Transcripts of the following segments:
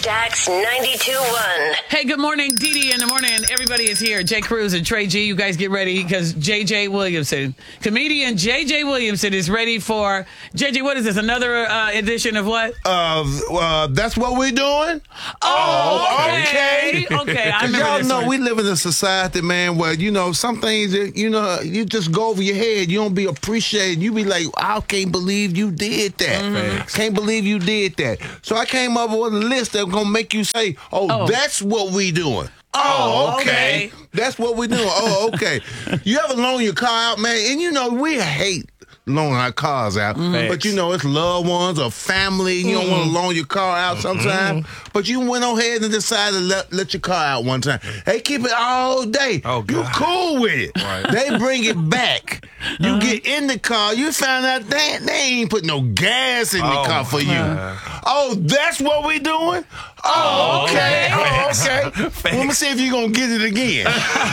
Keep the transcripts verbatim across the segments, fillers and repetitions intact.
Stax ninety-two point one. Hey, good morning, Dee Dee in the morning. Everybody is here. Jay Cruz and Trey G. You guys get ready because J J Williamson, comedian J J Williamson is ready for, J J, what is this, another uh, edition of what? Uh, uh, that's what we're doing? Oh, okay. Okay, okay. I remember y'all this know one. we live in a society, man, where, you know, some things, that, you know, you just go over your head. You don't be appreciated. You be like, I can't believe you did that. Mm-hmm. Can't believe you did that. So I came up with a list that's going to make you say, oh, Oh. that's what we doing. Oh, Oh, okay. okay. That's what we doing. Oh, okay. You ever loan your car out, man? And, you know, we hate loaning our cars out. Mm-hmm. But, you know, it's loved ones or family. You don't want to loan your car out sometimes. Mm-hmm. But you went on ahead and decided to let, let your car out one time. They keep it all day. Oh, you God. cool with it. Right. They bring it back. You get in the car. You find out they, they ain't put no gas in the Oh, car for you. man. Oh, that's what we doing? Oh, okay. Oh, okay. Facts. Let me see if you're going to get it again.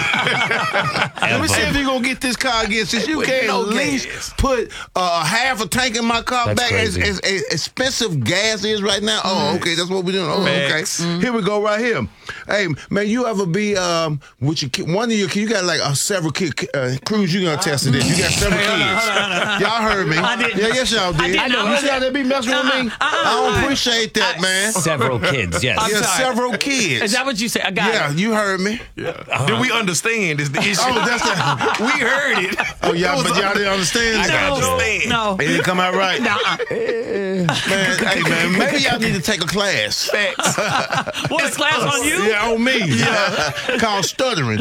Let me see if you're going to get this car again. Since you With can no at least gas. put uh, half a tank in my car That's back as, crazy. as, as expensive gas is right now. Oh, okay. That's what we're doing. Oh, Facts. okay. Here we go right here. Hey, man, you ever be um with your kid, one of your kids, you got like uh, several kids, uh, Cruz, you gonna test this. You got several kids. Y'all heard me. I didn't. Yeah, yes, y'all did. I know. You see how they be messing with me? I don't appreciate that, man. Several kids, yes. I'm Yeah, sorry. several kids. Is that what you said? I got Yeah, it. you heard me. Did we understand is the issue? Oh, that's the. we heard it. Oh, y'all, but y'all didn't understand. I got No, understand. no. It didn't come out right. Nuh-uh. Man, hey, man, maybe y'all need to take a class. Facts. What, is class on you? Yeah, on me. Yeah. Called stuttering.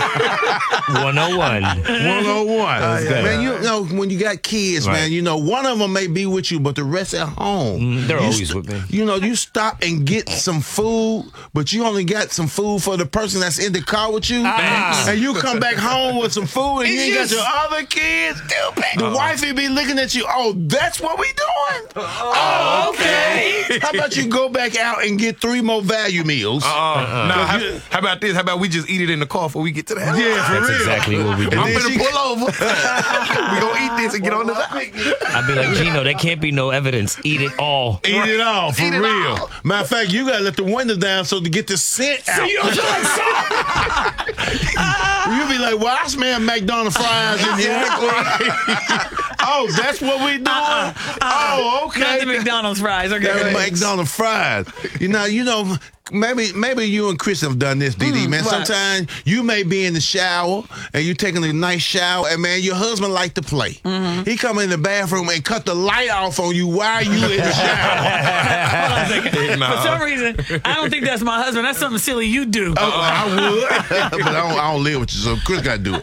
one oh one. one oh one. good. Man, you know, when you got kids, Right. man, you know, one of them may be with you, but the rest at home. Mm, they're You always st- with me. You know, you stop and get some food, but you only got some food for the person that's in the car with you. Ah. And you come back home with some food and you It's ain't got just- your other kids. The wifey be looking at you, oh, that's what we doing? Oh, okay. How about you go back out and get three more value meals? Uh, nah, how, how about this? How about we just eat it in the car before we get to the house? Yeah, for That's real. exactly what we do. I'm then gonna she- pull over. we gonna eat this and get on the topic. I'd be like, Gino, there can't be no evidence. Eat it all. Eat it all, for Eat it real. all. Matter of fact, you gotta let the windows down so to get the scent out. You be like, well, I smell McDonald's fries in here. Oh, that's what we doing? Oh, Not okay. the McDonald's fries. Okay. That McDonald's fries. You know, you know, maybe maybe you and Chris have done this, D D, man. what? Sometimes you may be in the shower and you taking a nice shower, and man, your husband like to play. He come in the bathroom and cut the light off on you while you in the shower. Hold on a second. Nah. For some reason, I don't think that's my husband. That's something silly you do. Oh, I would, but I don't, I don't live with you, so Chris got to do it.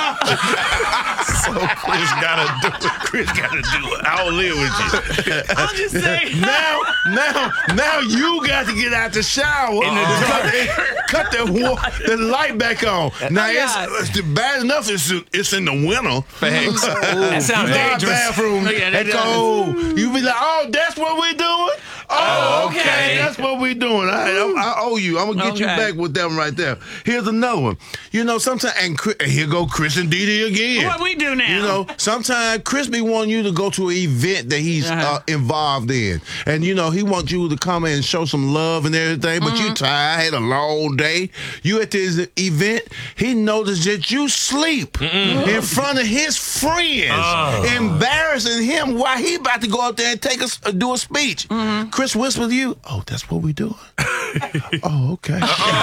So Chris gotta do it. Chris gotta do it. I don't live with you. I'm just saying. Now, now, now you got to get out the shower and cut, cut the, wa- the light back on. Now, God. it's, it's bad enough it's, it's in the winter. Facts. That sounds You go out dangerous. bathroom, Yeah, that that does. cold. You be like, oh, that's what we doing? Oh, okay. okay. That's what we doing. I, I, I owe you. I'm going to get you Okay. back with that one right there. Here's another one. You know, sometimes, and, Chris, and here go Chris and Dee Dee again. What we do now? You know, sometimes Chris be wanting you to go to an event that he's Uh-huh. uh, involved in. And, you know, he wants you to come in and show some love and everything, but Mm-hmm. you tired, had a long day. You at this event, he noticed that you sleep in front of his friends, Oh. embarrassing him while he about to go out there and take a, s- uh, do a speech. Mm-hmm. Chris whispered to you, oh, that's what we doing? Oh, okay.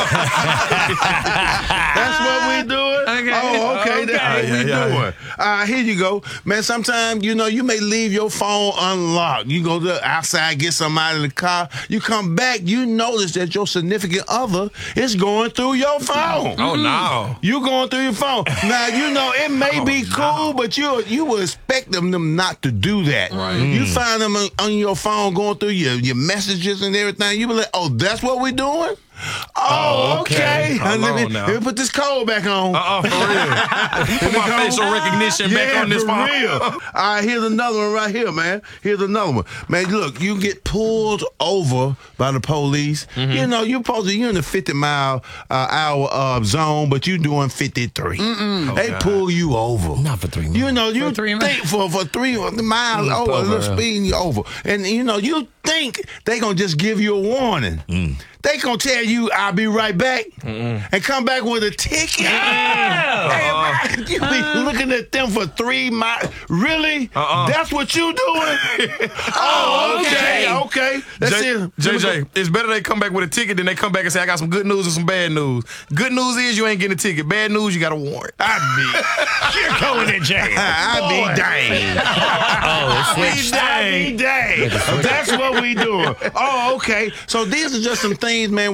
That's what we doing? Okay. Oh, okay. Okay. That's what we Yeah, yeah, doing. yeah. Uh, here you go. Man, sometimes, you know, you may leave your phone unlocked. You go to outside, get something out of the car. You come back, you notice that your significant other is going through your phone. Oh no. You going through your phone. Now, you know, it may Oh, be cool, but you you would expect them, them not to do that. Right. You find them on, on your phone going through your, your messages and everything. You be like, oh, that's what we doing? Oh, okay. Hold let, me, on now. let me put this code back on. Uh-uh, for real. Put my facial recognition back yeah, on this for phone. real. All right, here's another one right here, man. Here's another one. Man, look, you get pulled over by the police. Mm-hmm. You know, you're supposed to, you're in the fifty mile uh, hour uh, zone, but you doing fifty-three. Oh, they God. pull you over. Not for three You months. know, you For three think for, for three miles Mm, over, a over, little yeah. speeding you over. And, you know, you think they going to just give you a warning. Mm. They going to tell you, I'll be right back, and come back with a ticket. Hey, Uh-uh. you be looking at them for three miles. Really? Uh-uh. That's what you doing? Oh, okay, okay. That's J- it. J J, it's better they come back with a ticket than they come back and say, I got some good news and some bad news. Good news is you ain't getting a ticket. Bad news, you got a warrant. I be, You're going to jail. I be dang. Oh, it's I switched. be dang. That's what we doing. Oh, okay. So these are just some things, man.